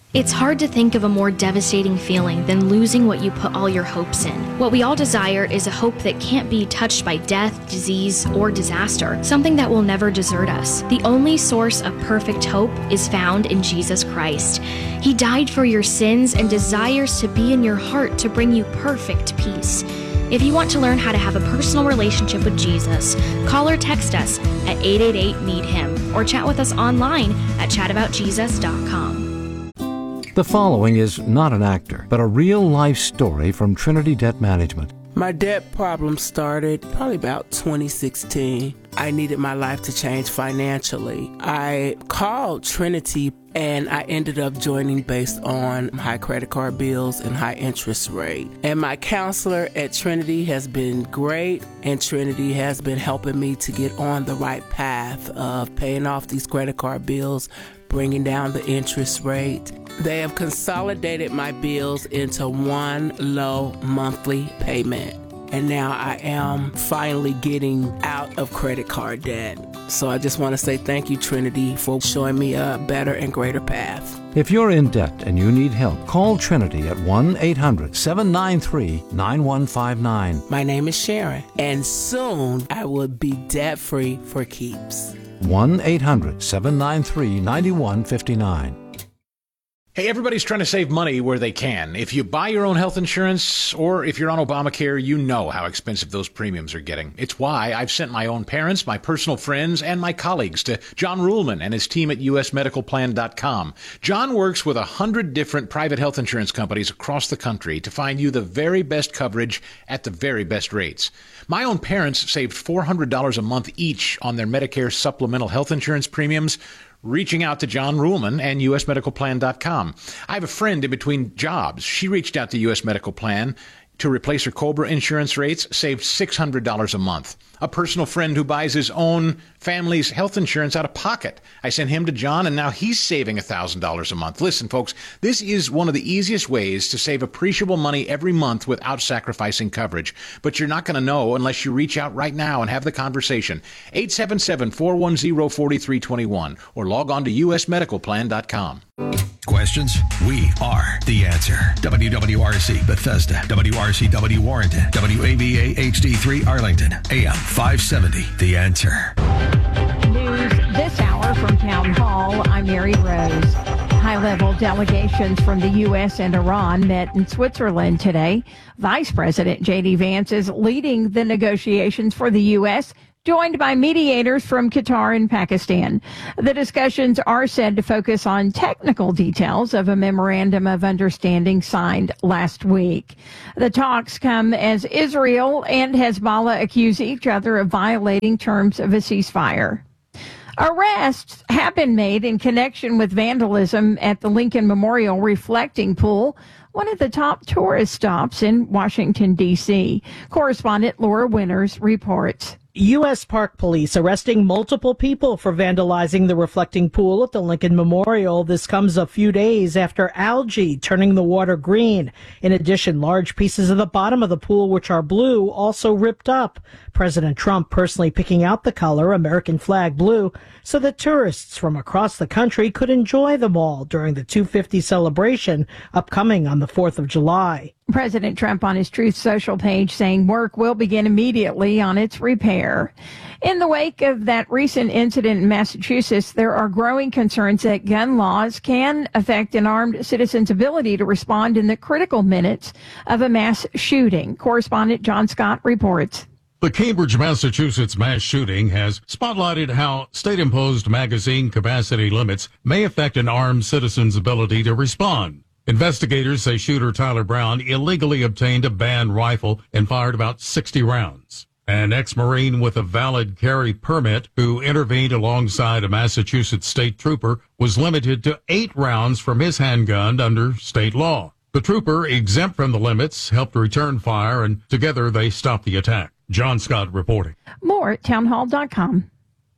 It's hard to think of a more devastating feeling than losing what you put all your hopes in. What we all desire is a hope that can't be touched by death, disease, or disaster, something that will never desert us. The only source of perfect hope is found in Jesus Christ. He died for your sins and desires to be in your heart to bring you perfect peace. If you want to learn how to have a personal relationship with Jesus, call or text us at 888-NEED-HIM or chat with us online at chataboutjesus.com. The following is not an actor, but a real-life story from Trinity Debt Management. My debt problem started probably about 2016. I needed my life to change financially. I called Trinity and I ended up joining based on high credit card bills and high interest rate. And my counselor at Trinity has been great, and Trinity has been helping me to get on the right path of paying off these credit card bills, bringing down the interest rate. They have consolidated my bills into one low monthly payment. And now I am finally getting out of credit card debt. So I just want to say thank you, Trinity, for showing me a better and greater path. If you're in debt and you need help, call Trinity at 1-800-793-9159. My name is Sharon, and soon I will be debt-free for keeps. 1-800-793-9159. Hey, everybody's trying to save money where they can. If you buy your own health insurance or if you're on Obamacare, you know how expensive those premiums are getting. It's why I've sent my own parents, my personal friends, and my colleagues to John Ruhlman and his team at usmedicalplan.com. John works with 100 different private health insurance companies across the country to find you the very best coverage at the very best rates. My own parents saved $400 a month each on their Medicare supplemental health insurance premiums, reaching out to John Ruhlman and usmedicalplan.com. I have a friend in between jobs. She reached out to US Medical Plan to replace her COBRA insurance rates, saved $600 a month. A personal friend who buys his own family's health insurance out of pocket. I sent him to John, and now he's saving $1,000 a month. Listen, folks, this is one of the easiest ways to save appreciable money every month without sacrificing coverage. But you're not going to know unless you reach out right now and have the conversation. 877-410-4321 or log on to usmedicalplan.com. Questions? We are the answer. WWRC Bethesda, WRCW Warrenton, WAVA HD3 Arlington, AM 570. The Answer. News this hour from Town Hall. I'm Mary Rose. High-level delegations from the U.S. and Iran met in Switzerland today. Vice President J.D. Vance is leading the negotiations for the U.S., joined by mediators from Qatar and Pakistan. The discussions are said to focus on technical details of a memorandum of understanding signed last week. The talks come as Israel and Hezbollah accuse each other of violating terms of a ceasefire. Arrests have been made in connection with vandalism at the Lincoln Memorial Reflecting Pool, one of the top tourist stops in Washington, D.C. Correspondent Laura Winters reports. U.S. Park Police arresting multiple people for vandalizing the reflecting pool at the Lincoln Memorial. This comes a few days after algae turning the water green. In addition, large pieces of the bottom of the pool, which are blue, also ripped up. President Trump personally picking out the color, American flag blue, so that tourists from across the country could enjoy them all during the 250 celebration upcoming on the 4th of July. President Trump on his Truth Social page saying work will begin immediately on its repair. In the wake of that recent incident in Massachusetts, there are growing concerns that gun laws can affect an armed citizen's ability to respond in the critical minutes of a mass shooting. Correspondent John Scott reports. The Cambridge, Massachusetts mass shooting has spotlighted how state-imposed magazine capacity limits may affect an armed citizen's ability to respond. Investigators say shooter Tyler Brown illegally obtained a banned rifle and fired about 60 rounds. An ex-Marine with a valid carry permit who intervened alongside a Massachusetts state trooper was limited to 8 rounds from his handgun under state law. The trooper, exempt from the limits, helped return fire, and together they stopped the attack. John Scott reporting. More at townhall.com.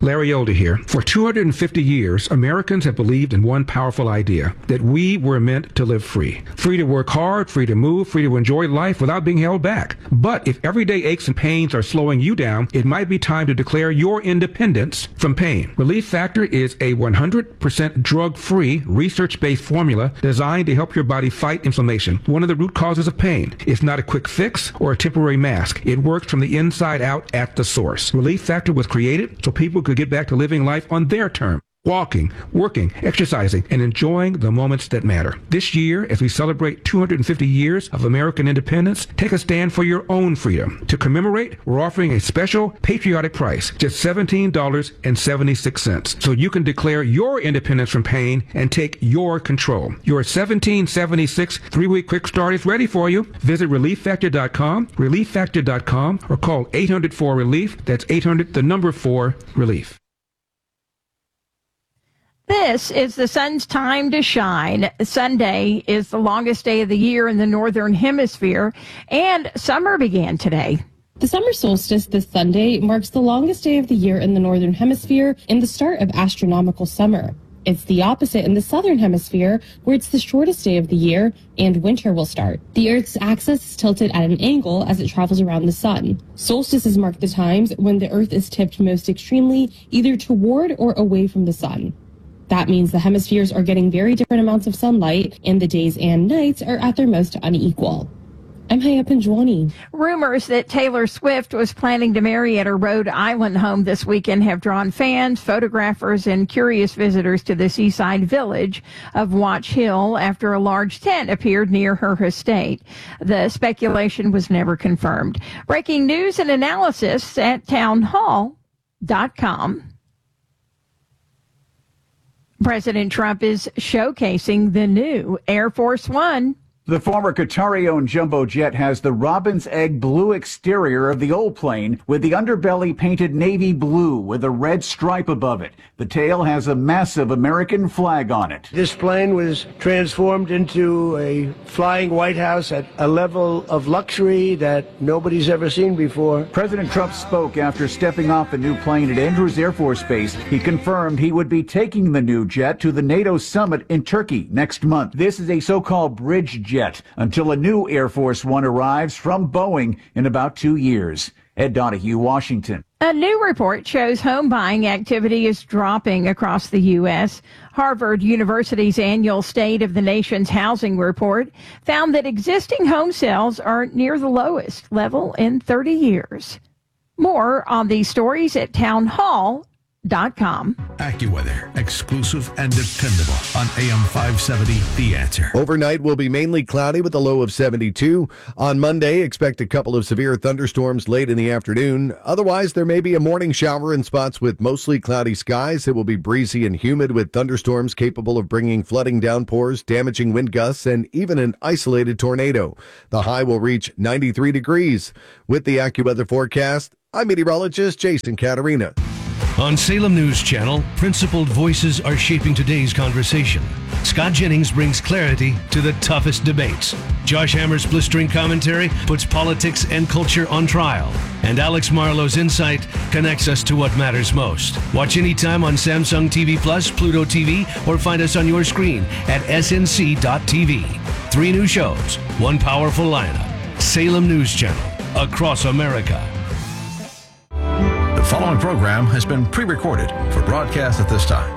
Larry Older here. For 250 years, Americans have believed in one powerful idea, that we were meant to live free. Free to work hard, free to move, free to enjoy life without being held back. But if everyday aches and pains are slowing you down, it might be time to declare your independence from pain. Relief Factor is a 100% drug-free, research-based formula designed to help your body fight inflammation, one of the root causes of pain. It's not a quick fix or a temporary mask. It works from the inside out at the source. Relief Factor was created so people could get back to living life on their terms. Walking, working, exercising, and enjoying the moments that matter. This year, as we celebrate 250 years of American independence, take a stand for your own freedom. To commemorate, we're offering a special patriotic price, just $17.76, so you can declare your independence from pain and take your control. Your $17.76 3-week quick start is ready for you. Visit ReliefFactor.com, ReliefFactor.com, or call 800-4-RELIEF. That's 800-4-RELIEF. This is the sun's time to shine. Sunday is the longest day of the year in the Northern Hemisphere, and summer began today. The summer solstice this Sunday marks the longest day of the year in the Northern Hemisphere and the start of astronomical summer. It's the opposite in the Southern Hemisphere, where it's the shortest day of the year and winter will start. The Earth's axis is tilted at an angle as it travels around the sun. Solstices mark the times when the Earth is tipped most extremely, either toward or away from the sun. That means the hemispheres are getting very different amounts of sunlight, and the days and nights are at their most unequal. I'm Hayya Panjwani. Rumors that Taylor Swift was planning to marry at her Rhode Island home this weekend have drawn fans, photographers, and curious visitors to the seaside village of Watch Hill after a large tent appeared near her estate. The speculation was never confirmed. Breaking news and analysis at townhall.com. President Trump is showcasing the new Air Force One. The former Qatari-owned jumbo jet has the robin's egg blue exterior of the old plane with the underbelly painted navy blue with a red stripe above it. The tail has a massive American flag on it. This plane was transformed into a flying White House at a level of luxury that nobody's ever seen before. President Trump spoke after stepping off the new plane at Andrews Air Force Base. He confirmed he would be taking the new jet to the NATO summit in Turkey next month. This is a so-called bridge jet until a new Air Force One arrives from Boeing in about 2 years. Ed Donahue, Washington. A new report shows home buying activity is dropping across the U.S. Harvard University's annual State of the Nation's Housing Report found that existing home sales are near the lowest level in 30 years. More on these stories at townhall.com. AccuWeather, exclusive and dependable on AM 570, The Answer. Overnight will be mainly cloudy with a low of 72. On Monday, expect a couple of severe thunderstorms late in the afternoon. Otherwise, there may be a morning shower in spots with mostly cloudy skies. It will be breezy and humid with thunderstorms capable of bringing flooding downpours, damaging wind gusts, and even an isolated tornado. The high will reach 93 degrees. With the AccuWeather forecast, I'm meteorologist Jason Caterina. On Salem News Channel, principled voices are shaping today's conversation. Scott Jennings brings clarity to the toughest debates. Josh Hammer's blistering commentary puts politics and culture on trial. And Alex Marlowe's insight connects us to what matters most. Watch anytime on Samsung TV Plus, Pluto TV, or find us on your screen at snc.tv. 3 new shows, 1 powerful lineup. Salem News Channel, across America. The following program has been pre-recorded for broadcast at this time.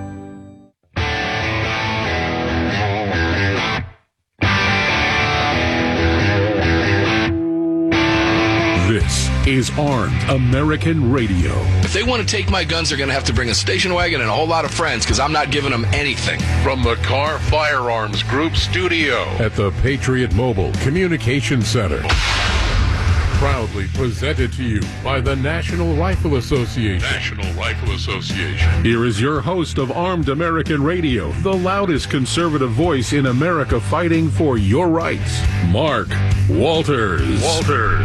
This is Armed American Radio. If they want to take my guns, they're going to have to bring a station wagon and a whole lot of friends, because I'm not giving them anything. From the Car Firearms Group studio at the Patriot Mobile Communication Center. Proudly presented to you by the National Rifle Association. National Rifle Association. Here is your host of Armed American Radio, the loudest conservative voice in America fighting for your rights, Mark Walters. Walters.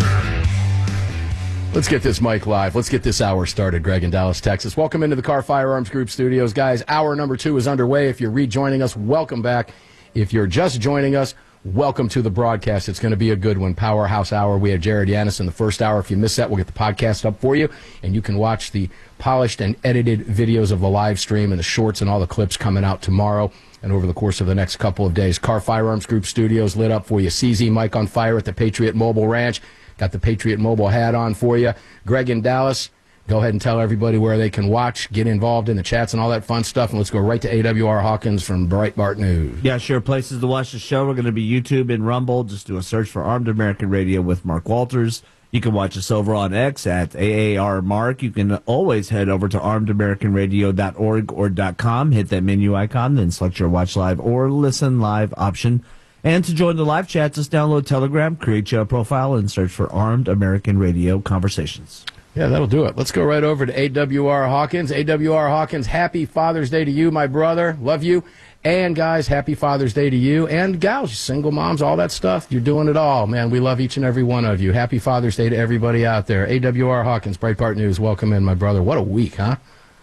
Let's get this mic live. Let's get this hour started, Greg in Dallas, Texas. Welcome into the Car Firearms Group studios. Guys, hour number 2 is underway. If you're rejoining us, welcome back. If you're just joining us, welcome to the broadcast. It's going to be a good one. Powerhouse Hour. We had Jared Yanis in the first hour. If you missed that, we'll get the podcast up for you, and you can watch the polished and edited videos of the live stream and the shorts and all the clips coming out tomorrow and over the course of the next couple of days. Car Firearms Group Studios lit up for you. CZ Mike on fire at the Patriot Mobile Ranch. Got the Patriot Mobile hat on for you. Greg in Dallas, go ahead and tell everybody where they can watch, get involved in the chats and all that fun stuff. And let's go right to AWR Hawkins from Breitbart News. Yeah, sure. Places to watch the show. We're going to be YouTube and Rumble. Just do a search for Armed American Radio with Mark Walters. You can watch us over on X at AARMark. You can always head over to armedamericanradio.org or .com. Hit that menu icon, then select your watch live or listen live option. And to join the live chat, just download Telegram, create your profile, and search for Armed American Radio Conversations. Yeah, that'll do it. Let's go right over to AWR Hawkins. AWR Hawkins, happy Father's Day to you, my brother. Love you. And, guys, happy Father's Day to you. And, gals, single moms, all that stuff. You're doing it all, man. We love each and every one of you. Happy Father's Day to everybody out there. AWR Hawkins, Breitbart News, welcome in, my brother. What a week, huh?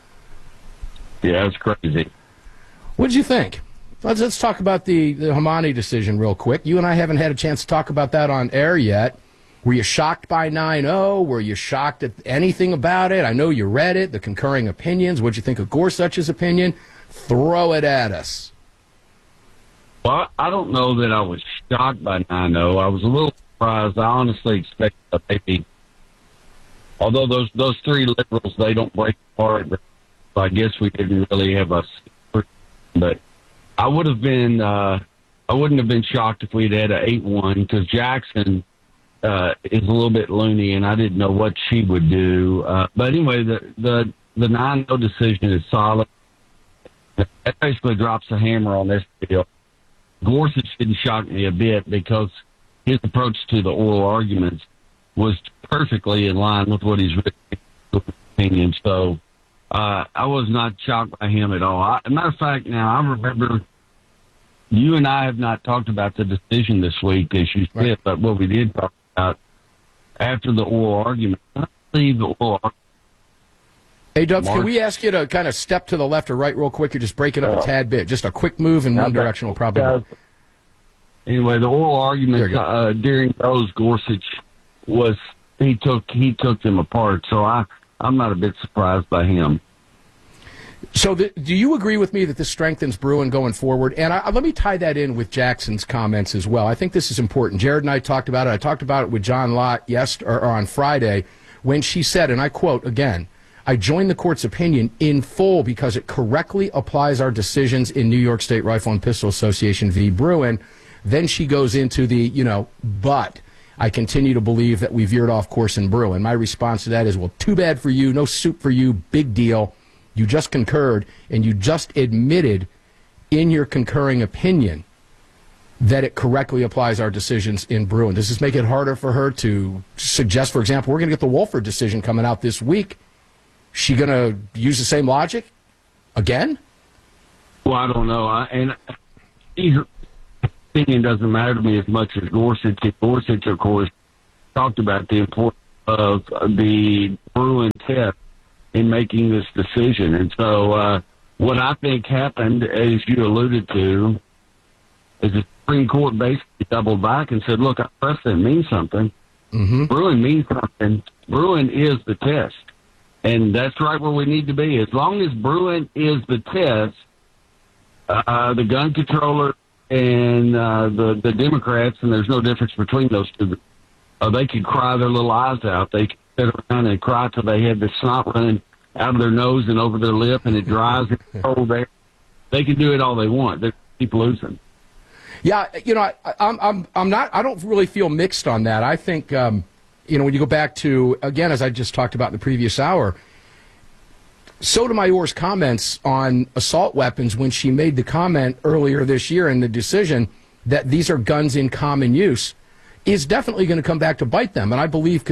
Yeah, it's crazy. What did you think? Let's talk about the Hamani decision real quick. You and I haven't had a chance to talk about that on air yet. Were you shocked by 9-0? Were you shocked at anything about it? I know you read it, the concurring opinions. What'd you think of Gorsuch's opinion? Throw it at us. Well, I don't know that I was shocked by 9-0. I was a little surprised. I honestly expected that maybe, although those three liberals, they don't break apart, so I guess we didn't really have a secret. But I wouldn't have been shocked if we'd had an 8-1, because Jackson is a little bit loony, and I didn't know what she would do. But anyway, the 9-0 decision is solid. That basically drops the hammer on this deal. Gorsuch didn't shock me a bit because his approach to the oral arguments was perfectly in line with what he's written in his opinion. So I was not shocked by him at all. As a matter of fact, now I remember you and I have not talked about the decision this week, as you said, but what we did talk about after the oral argument, I believe the oral argument. Hey, Dubs, can we ask you to kind of step to the left or right real quick? You're just breaking up a tad bit. Just a quick move in one direction will probably work. Anyway, the oral argument during those, Gorsuch he took them apart. So I'm not a bit surprised by him. So do you agree with me that this strengthens Bruen going forward? And let me tie that in with Jackson's comments as well. I think this is important. Jared and I talked about it. I talked about it with John Lott or on Friday when she said, and I quote again, "I join the court's opinion in full because it correctly applies our decisions in New York State Rifle and Pistol Association v. Bruen." Then she goes into but I continue to believe that we veered off course in Bruen. My response to that is, well, too bad for you, no soup for you, big deal. You just concurred, and you just admitted in your concurring opinion that it correctly applies our decisions in Bruen. Does this make it harder for her to suggest, for example, we're going to get the Wolford decision coming out this week? She going to use the same logic again? Well, I don't know. And her opinion doesn't matter to me as much as Gorsuch. Gorsuch, of course, talked about the importance of the Bruen test in making this decision. And so what I think happened, as you alluded to, is the Supreme Court basically doubled back and said, look, our precedent means something. Mm-hmm. Bruen means something. Bruen is the test. And that's right where we need to be. As long as Bruen is the test, the gun controller and the Democrats, and there's no difference between those two, they could cry their little eyes out. They could sit around and cry till they had the snot running out of their nose and over their lip, and it dries and cold there. They can do it all they want. They keep losing. Yeah, I'm not. I don't really feel mixed on that. I think when you go back to, again, as I just talked about in the previous hour, Sotomayor's comments on assault weapons when she made the comment earlier this year in the decision that these are guns in common use is definitely going to come back to bite them. And I believe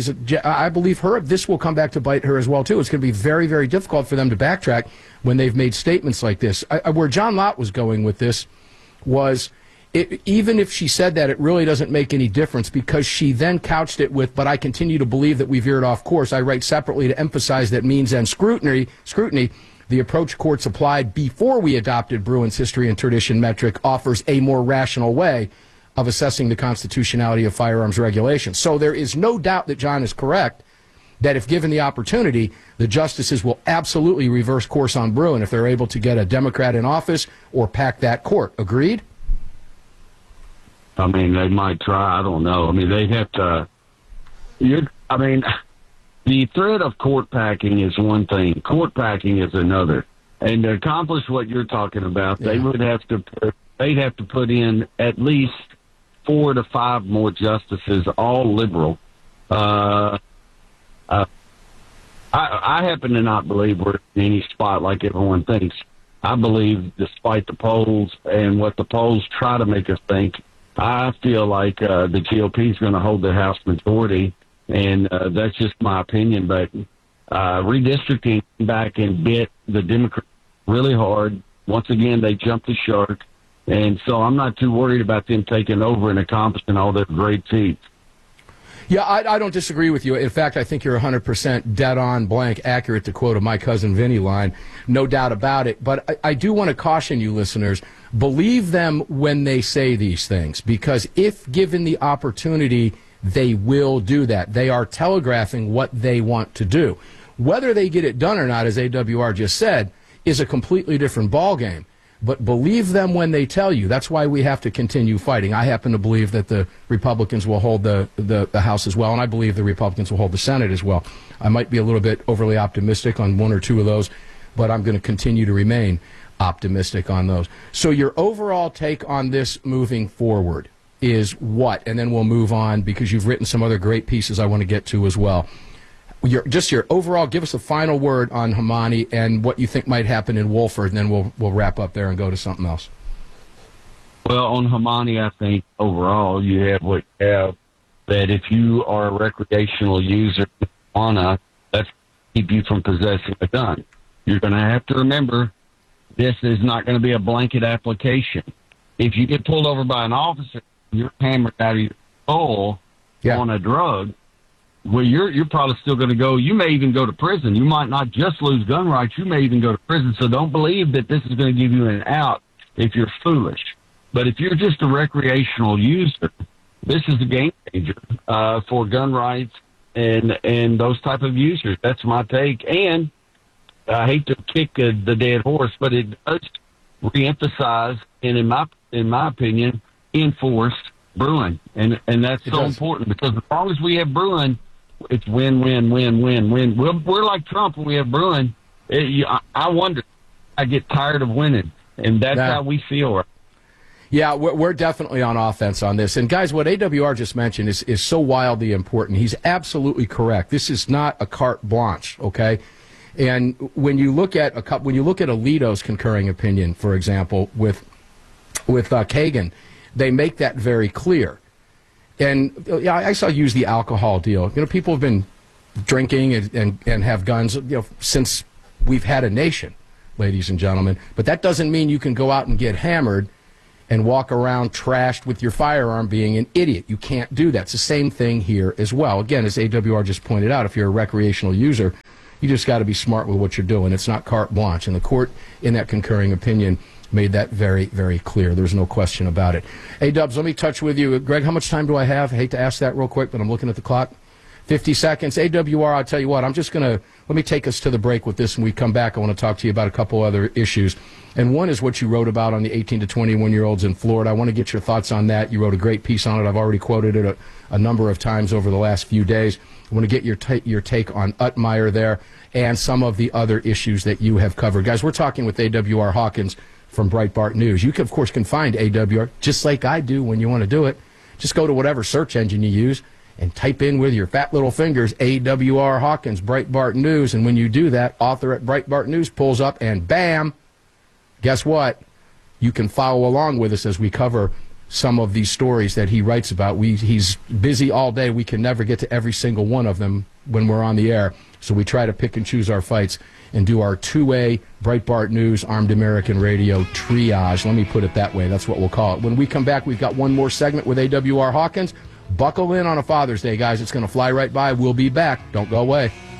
this will come back to bite her as well, too. It's going to be very, very difficult for them to backtrack when they've made statements like this. Where John Lott was going with this was, even if she said that, it really doesn't make any difference, because she then couched it with, but I continue to believe that we veered off course. I write separately to emphasize that means and scrutiny, the approach courts applied before we adopted Bruin's history and tradition metric offers a more rational way of assessing the constitutionality of firearms regulations. So there is no doubt that John is correct, that if given the opportunity, the justices will absolutely reverse course on Bruen if they're able to get a Democrat in office or pack that court. Agreed? I mean, they might try. I don't know. I mean, they have to. The threat of court packing is one thing. Court packing is another. And to accomplish what you're talking about, they would have to. They'd have to put in at least 4 to 5 more justices, all liberal. I happen to not believe we're in any spot like everyone thinks. I believe, despite the polls and what the polls try to make us think, I feel like the GOP is going to hold the House majority, and that's just my opinion. But redistricting back and bit the Democrats really hard. Once again, they jumped the shark, and so I'm not too worried about them taking over and accomplishing all their great feats. Yeah, I don't disagree with you. In fact, I think you're 100% dead on, blank, accurate, to quote a My Cousin Vinny line. No doubt about it. But I do want to caution you, listeners, believe them when they say these things, because if given the opportunity, they will do that. They are telegraphing what they want to do. Whether they get it done or not, as AWR just said, is a completely different ballgame. But believe them when they tell you. That's why we have to continue fighting. I happen to believe that the Republicans will hold the House as well, and I believe the Republicans will hold the Senate as well. I might be a little bit overly optimistic on 1 or 2 of those, but I'm going to continue to remain optimistic on those. So your overall take on this moving forward is what? And then we'll move on, because you've written some other great pieces I want to get to as well. Your overall, give us a final word on Hamani and what you think might happen in Wolford, and then we'll wrap up there and go to something else. Well, on Hamani, I think overall you have what you have, that if you are a recreational user of marijuana, that's keep you from possessing a gun. You're going to have to remember, this is not going to be a blanket application. If you get pulled over by an officer, you're hammered out of your soul on a drug, well, you're probably still going to go. You may even go to prison. You might not just lose gun rights. You may even go to prison. So don't believe that this is going to give you an out if you're foolish. But if you're just a recreational user, this is a game changer for gun rights and those type of users. That's my take. And I hate to kick the dead horse, but it does reemphasize and, in my opinion, enforce Bruen. And that's so important, because as long as we have Bruen, it's win, win, win, win, win. We're like Trump when we have Bruen. I wonder, I get tired of winning, and that's how we feel. Right? Yeah, we're definitely on offense on this. And guys, what AWR just mentioned is so wildly important. He's absolutely correct. This is not a carte blanche, okay? And when you look at Alito's concurring opinion, for example, with Kagan, they make that very clear. And I saw use the alcohol deal. You know, people have been drinking and have guns, since we've had a nation, ladies and gentlemen. But that doesn't mean you can go out and get hammered and walk around trashed with your firearm being an idiot. You can't do that. It's the same thing here as well. Again, as AWR just pointed out, if you're a recreational user, you just got to be smart with what you're doing. It's not carte blanche. And the court, in that concurring opinion, made that very, very clear. There's no question about it. Hey, Dubs, let me touch with you. Greg, how much time do I have? I hate to ask that real quick, but I'm looking at the clock. 50 seconds. AWR, I'll tell you what, I'm just going to, let me take us to the break with this. When we come back, I want to talk to you about a couple other issues. And one is what you wrote about on the 18 to 21-year-olds in Florida. I want to get your thoughts on that. You wrote a great piece on it. I've already quoted it a number of times over the last few days. I want to get your take on Utmeyer there and some of the other issues that you have covered. Guys, we're talking with AWR Hawkins from Breitbart News. You, of course, can find AWR just like I do when you want to do it. Just go to whatever search engine you use and type in with your fat little fingers AWR Hawkins, Breitbart News. And when you do that, author at Breitbart News pulls up, and bam, guess what? You can follow along with us as we cover some of these stories that he writes about. He's busy all day. We can never get to every single one of them when we're on the air. So we try to pick and choose our fights and do our two-way Breitbart News, Armed American Radio triage. Let me put it that way. That's what we'll call it. When we come back, we've got one more segment with AWR Hawkins. Buckle in on a Father's Day, guys. It's going to fly right by. We'll be back. Don't go away.